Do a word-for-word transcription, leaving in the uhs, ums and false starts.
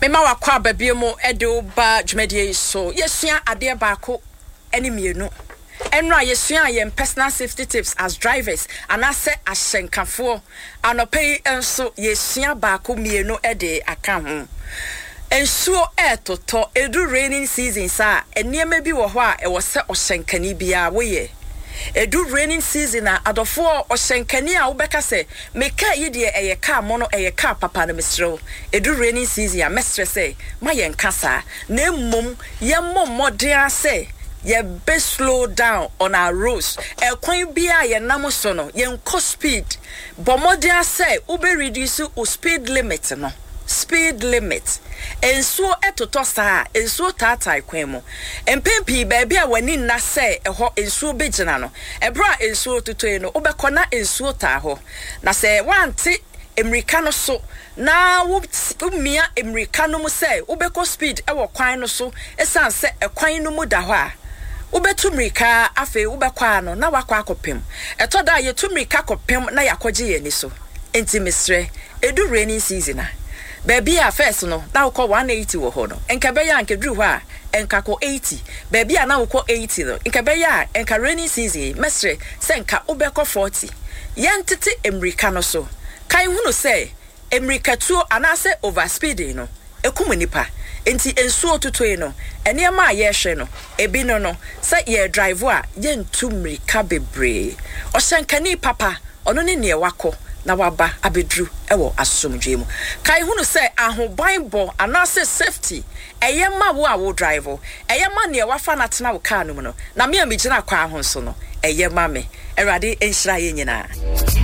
Mema wakwa babie mo edo ba dwumadie so yesua ade baako ene mienu enra yesua yem personal safety tips as drivers anase ahyenkafo anopei enso yesua baako mienu ede aka ho ensuo etoto edu raining season sa eniema bi wo ho a ewo se ohyenkani bia woye edu raining season a adofo ohyenkani a wobeka se meka yi de eye car mo no eye car papa no mesrew edu raining season a mestre say ma yen kasa na emmom yemmom modern say ye be slow down on our roads e kwan bia ye nam so no yen ko speed but modern say ube reduce o speed limit no speed limit ensuo etoto saa ensuo taatai kwan mu empempi baabi a wani na say eho ensuo begina no ebra ensuo totoe no ubekona ensuo taa ho na say wanti America no so na wumia America no mu say ubeko speed ewo kwan no so esan say ekwan no mu da ho a ubetu America afi ubekwa no na wakwa akopem etoda yetu America kopem na yakoje ye ni so enti mesre edu raining season a baby a first no na wo one eighty wo ho no enka be ya enka dru ho a enka ko eighty baby a na wo eighty no enka be ya enka rainy season mesre se enka ubeko forty yentete America no so kai hunu se America tuo anase overspeeding no ekumu nipa enti ensuo totoe no enema a ye hwe no ebi no no se ye drive a ye ntu America bebre o hyenkani papa ono ne ne wako na waba abedru ewo asomdwe mu kai hunu se ahoban bo anase safety eye ma wo a wo drive eye ma ne wafa na tena wo car no mu no na me amigina kwa ho so no eye ma me erade enhira ye nyina.